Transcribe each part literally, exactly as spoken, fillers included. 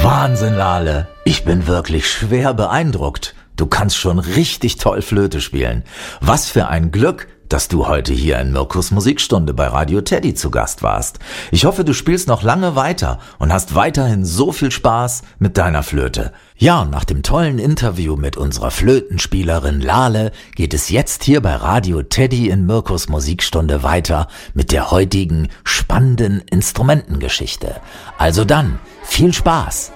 Wahnsinn, Lale. Ich bin wirklich schwer beeindruckt. Du kannst schon richtig toll Flöte spielen. Was für ein Glück, dass du heute hier in Mirkus Musikstunde bei Radio Teddy zu Gast warst. Ich hoffe, du spielst noch lange weiter und hast weiterhin so viel Spaß mit deiner Flöte. Ja, nach dem tollen Interview mit unserer Flötenspielerin Lale geht es jetzt hier bei Radio Teddy in Mirkus Musikstunde weiter mit der heutigen spannenden Instrumentengeschichte. Also dann, viel Spaß!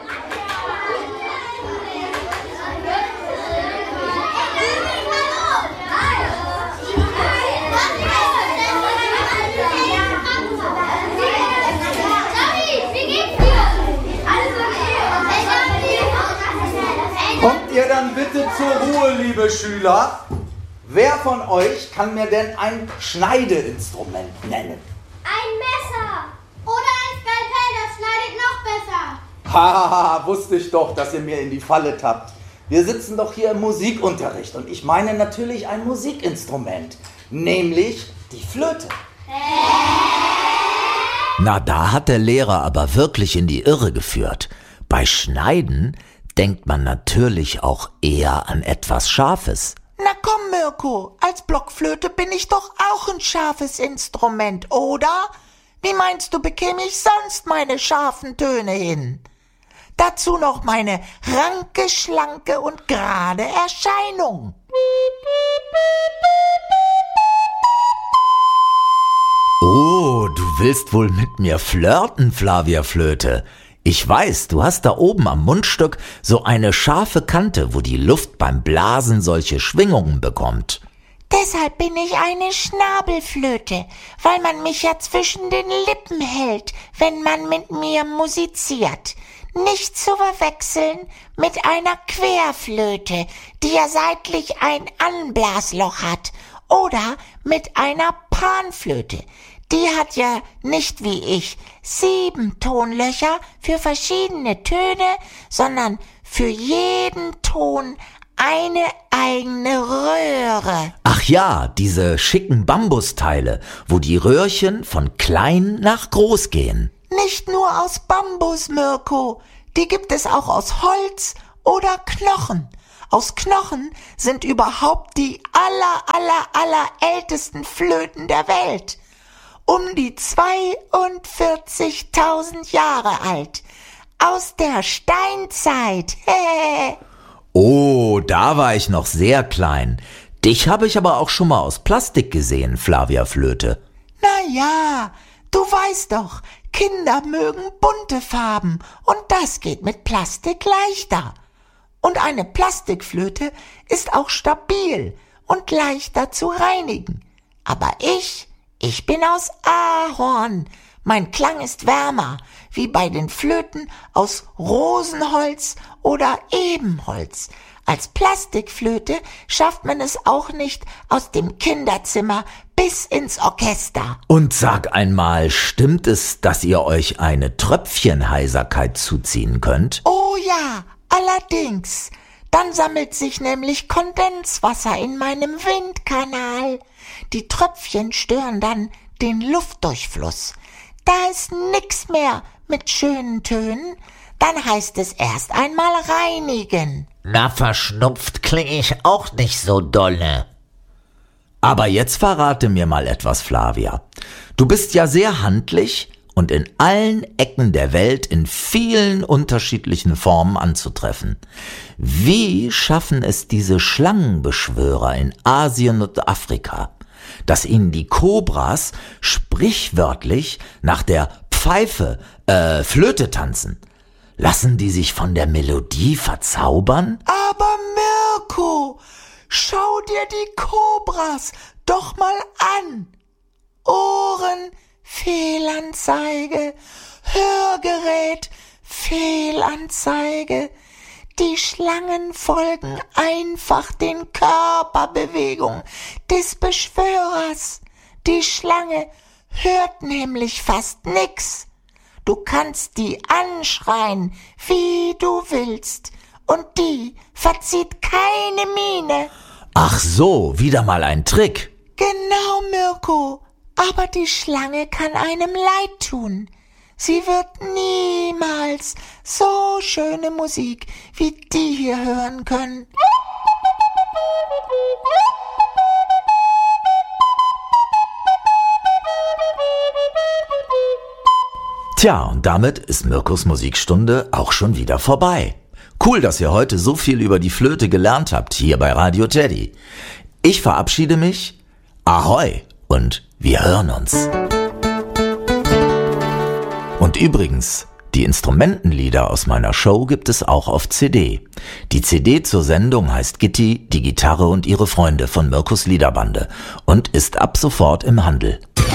Kommt ihr dann bitte zur Ruhe, liebe Schüler? Wer von euch kann mir denn ein Schneideinstrument nennen? Ein Messer oder ein Skalpell, das schneidet noch besser. Hahaha, wusste ich doch, dass ihr mir in die Falle tappt. Wir sitzen doch hier im Musikunterricht und ich meine natürlich ein Musikinstrument, nämlich die Flöte. Na, da hat der Lehrer aber wirklich in die Irre geführt. Bei Schneiden denkt man natürlich auch eher an etwas Scharfes. Na komm, Mirko, als Blockflöte bin ich doch auch ein scharfes Instrument, oder? Wie meinst du, bekäme ich sonst meine scharfen Töne hin? Dazu noch meine ranke, schlanke und gerade Erscheinung. Oh, du willst wohl mit mir flirten, Flavia Flöte. Ich weiß, du hast da oben am Mundstück so eine scharfe Kante, wo die Luft beim Blasen solche Schwingungen bekommt. Deshalb bin ich eine Schnabelflöte, weil man mich ja zwischen den Lippen hält, wenn man mit mir musiziert. Nicht zu verwechseln mit einer Querflöte, die ja seitlich ein Anblasloch hat, oder mit einer Panflöte. Die hat ja nicht wie ich sieben Tonlöcher für verschiedene Töne, sondern für jeden Ton eine eigene Röhre. Ach ja, diese schicken Bambusteile, wo die Röhrchen von klein nach groß gehen. Nicht nur aus Bambus, Mirko, die gibt es auch aus Holz oder Knochen. Aus Knochen sind überhaupt die aller, aller, aller ältesten Flöten der Welt. Um die zweiundvierzigtausend Jahre alt. Aus der Steinzeit. Oh, da war ich noch sehr klein. Dich habe ich aber auch schon mal aus Plastik gesehen, Flavia Flöte. Na ja, du weißt doch, Kinder mögen bunte Farben und das geht mit Plastik leichter. Und eine Plastikflöte ist auch stabil und leichter zu reinigen. Aber ich... Ich bin aus Ahorn. Mein Klang ist wärmer, wie bei den Flöten aus Rosenholz oder Ebenholz. Als Plastikflöte schafft man es auch nicht aus dem Kinderzimmer bis ins Orchester. Und sag einmal, stimmt es, dass ihr euch eine Tröpfchenheiserkeit zuziehen könnt? Oh ja, allerdings. Dann sammelt sich nämlich Kondenswasser in meinem Windkanal. Die Tröpfchen stören dann den Luftdurchfluss. Da ist nix mehr mit schönen Tönen. Dann heißt es erst einmal reinigen. Na, verschnupft klinge ich auch nicht so dolle. Aber jetzt verrate mir mal etwas, Flavia. Du bist ja sehr handlich und in allen Ecken der Welt in vielen unterschiedlichen Formen anzutreffen. Wie schaffen es diese Schlangenbeschwörer in Asien und Afrika, dass ihnen die Kobras sprichwörtlich nach der Pfeife, äh, Flöte tanzen? Lassen die sich von der Melodie verzaubern? Aber Mirko, schau dir die Kobras doch mal an. Ohren, Fehlanzeige, Hörgerät, Fehlanzeige. Die Schlangen folgen einfach den Körperbewegungen des Beschwörers. Die Schlange hört nämlich fast nix. Du kannst die anschreien, wie du willst, und die verzieht keine Miene. Ach so, wieder mal ein Trick. Genau, Mirko. Aber die Schlange kann einem leid tun. Sie wird niemals so schöne Musik, wie die hier hören können. Tja, und damit ist Mirkus Musikstunde auch schon wieder vorbei. Cool, dass ihr heute so viel über die Flöte gelernt habt, hier bei Radio Teddy. Ich verabschiede mich. Ahoi und wir hören uns. Und übrigens, die Instrumentenlieder aus meiner Show gibt es auch auf C D. Die C D zur Sendung heißt Gitti, die Gitarre und ihre Freunde von Mirkus Liederbande und ist ab sofort im Handel.